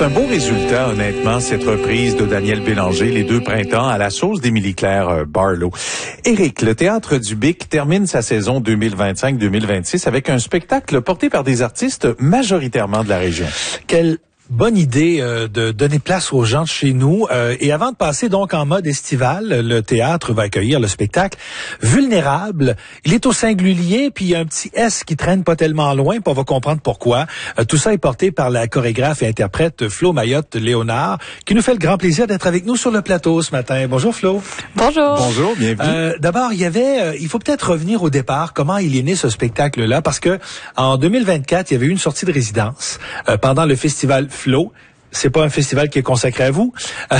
un beau résultat, honnêtement, cette reprise de Daniel Bélanger, Les Deux Printemps, à la sauce d'Émilie-Claire Barlow. Éric, le Théâtre du Bic termine sa saison 2025-2026 avec un spectacle porté par des artistes majoritairement de la région. Quelle bonne idée de donner place aux gens de chez nous. Et avant de passer donc en mode estival, le théâtre va accueillir le spectacle Vulnérable. Il est au singulier, puis il y a un petit S qui traîne pas tellement loin, puis on va comprendre pourquoi. Tout ça est porté par la chorégraphe et interprète Flo Mayotte-Léonard, qui nous fait le grand plaisir d'être avec nous sur le plateau ce matin. Bonjour Flo. Bonjour. Bonjour, bienvenue. D'abord, il faut peut-être revenir au départ, comment il est né ce spectacle-là, parce que en 2024, il y avait eu une sortie de résidence pendant le festival Flo. C'est pas un festival qui est consacré à vous.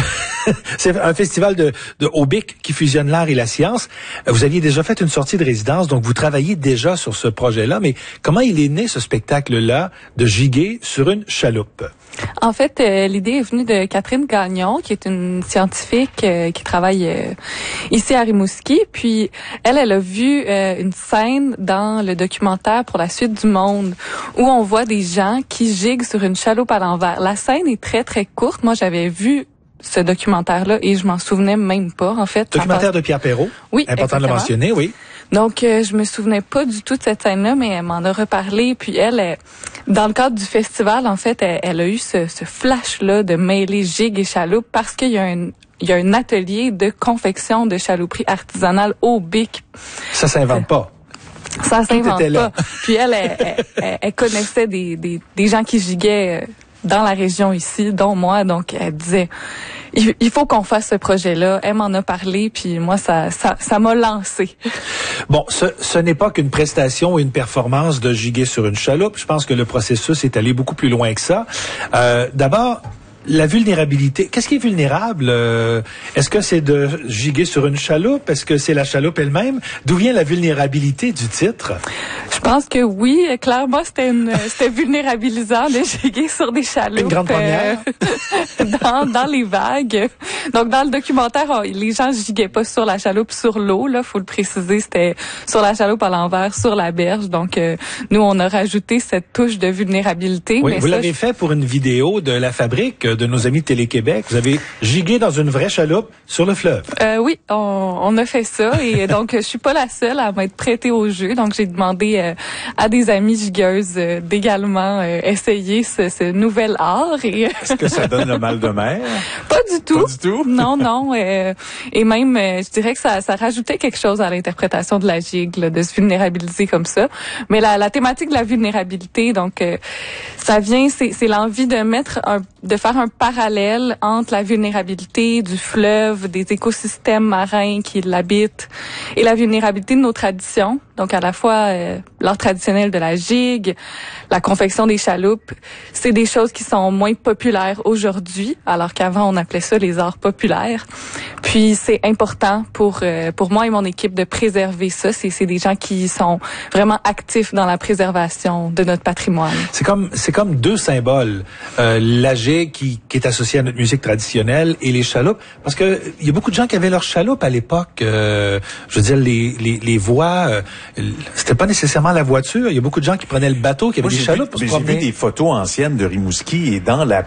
C'est un festival de au Bic qui fusionne l'art et la science. Vous aviez déjà fait une sortie de résidence, donc vous travaillez déjà sur ce projet-là. Mais comment il est né ce spectacle-là de giguer sur une chaloupe? En fait, l'idée est venue de Catherine Gagnon, qui est une scientifique qui travaille ici à Rimouski. Puis, elle a vu une scène dans le documentaire Pour la suite du monde, où on voit des gens qui giguent sur une chaloupe à l'envers. La scène est très, très courte. Moi, j'avais vu ce documentaire-là et je m'en souvenais même pas, en fait. Documentaire de Pierre Perrault. Oui, important de le mentionner, oui. Donc, je me souvenais pas du tout de cette scène-là, mais elle m'en a reparlé. Puis elle, dans le cadre du festival, en fait, elle a eu ce flash-là de mêler gigue et chaloupe parce qu'il y a un atelier de confection de chalouperie artisanale au Bic. Ça s'invente pas. Ça s'invente pas. Puis elle connaissait des gens qui giguaient dans la région ici, dont moi. Donc, elle disait, il faut qu'on fasse ce projet-là. Elle m'en a parlé, puis moi, ça m'a lancé. Bon, ce n'est pas qu'une prestation ou une performance de giguer sur une chaloupe. Je pense que le processus est allé beaucoup plus loin que ça. D'abord, la vulnérabilité. Qu'est-ce qui est vulnérable? Est-ce que c'est de giguer sur une chaloupe? Est-ce que c'est la chaloupe elle-même? D'où vient la vulnérabilité du titre? Je pense que oui. Clairement, c'était vulnérabilisant de giguer sur des chaloupes. Une grande première. dans les vagues. Donc, dans le documentaire, les gens giguaient pas sur la chaloupe, sur l'eau, là. Faut le préciser. C'était sur la chaloupe à l'envers, sur la berge. Donc, nous, on a rajouté cette touche de vulnérabilité. Oui, mais vous l'avez fait pour une vidéo de La Fabrique de nos amis de Télé-Québec. Vous avez gigué dans une vraie chaloupe sur le fleuve. Oui, on a fait ça. Et donc, je suis pas la seule à m'être prêtée au jeu. Donc, j'ai demandé à des amies gigueuses d'également essayer ce nouvel art. Et Est-ce que ça donne le mal de mer? Pas du tout. Pas du tout? Non. Et même, je dirais que ça rajoutait quelque chose à l'interprétation de la gigue, là, de se vulnérabiliser comme ça. Mais la thématique de la vulnérabilité, donc, ça vient, c'est l'envie de faire un parallèle entre la vulnérabilité du fleuve, des écosystèmes marins qui l'habitent, et la vulnérabilité de nos traditions. Donc, à la fois l'art traditionnel de la gigue, la confection des chaloupes, c'est des choses qui sont moins populaires aujourd'hui, alors qu'avant, on appelait ça les arts populaires. Puis, c'est important pour moi et mon équipe de préserver ça. C'est des gens qui sont vraiment actifs dans la préservation de notre patrimoine. C'est comme deux symboles. La gigue qui est associée à notre musique traditionnelle et les chaloupes. Parce que il y a beaucoup de gens qui avaient leurs chaloupes à l'époque. Je veux dire, les voies, c'était pas nécessairement la voiture. Il y a beaucoup de gens qui prenaient le bateau, qui avaient des chaloupes pour se promener. J'ai vu des photos anciennes de Rimouski et dans la